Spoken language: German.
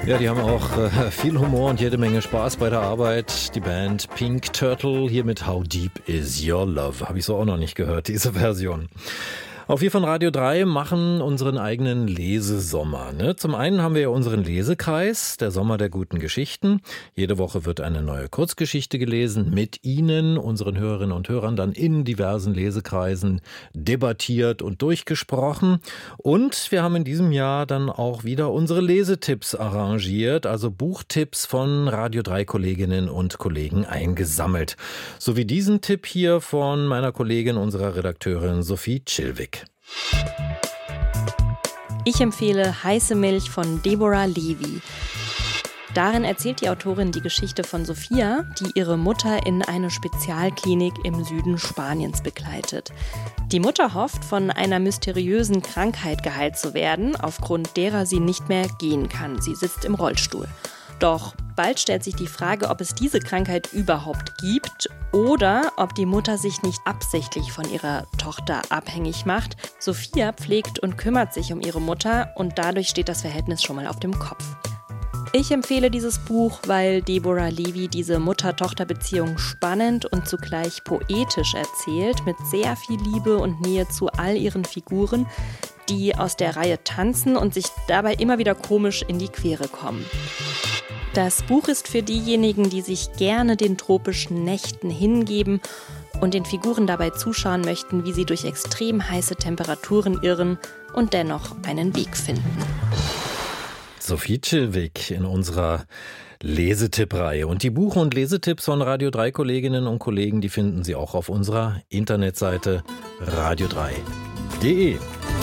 Ja, die haben auch viel Humor und jede Menge Spaß bei der Arbeit. Die Band Pink Turtle hier mit How Deep Is Your Love. Habe ich so auch noch nicht gehört, diese Version. Auch wir von Radio 3 machen unseren eigenen Lesesommer. Ne? Zum einen haben wir ja unseren Lesekreis, der Sommer der guten Geschichten. Jede Woche wird eine neue Kurzgeschichte gelesen, mit Ihnen, unseren Hörerinnen und Hörern, dann in diversen Lesekreisen debattiert und durchgesprochen. Und wir haben in diesem Jahr dann auch wieder unsere Lesetipps arrangiert, also Buchtipps von Radio 3 Kolleginnen und Kollegen eingesammelt. So wie diesen Tipp hier von meiner Kollegin, unserer Redakteurin Sophie Chilwig. Ich empfehle Heiße Milch von Deborah Levy. Darin erzählt die Autorin die Geschichte von Sophia, die ihre Mutter in eine Spezialklinik im Süden Spaniens begleitet. Die Mutter hofft, von einer mysteriösen Krankheit geheilt zu werden, aufgrund derer sie nicht mehr gehen kann. Sie sitzt im Rollstuhl. Doch bald stellt sich die Frage, ob es diese Krankheit überhaupt gibt oder ob die Mutter sich nicht absichtlich von ihrer Tochter abhängig macht. Sophia pflegt und kümmert sich um ihre Mutter und dadurch steht das Verhältnis schon mal auf dem Kopf. Ich empfehle dieses Buch, weil Deborah Levy diese Mutter-Tochter-Beziehung spannend und zugleich poetisch erzählt, mit sehr viel Liebe und Nähe zu all ihren Figuren, die aus der Reihe tanzen und sich dabei immer wieder komisch in die Quere kommen. Das Buch ist für diejenigen, die sich gerne den tropischen Nächten hingeben und den Figuren dabei zuschauen möchten, wie sie durch extrem heiße Temperaturen irren und dennoch einen Weg finden. Sophie Chilwig in unserer Lesetipp-Reihe. Und die Buch- und Lesetipps von Radio 3 Kolleginnen und Kollegen, die finden Sie auch auf unserer Internetseite radio3.de.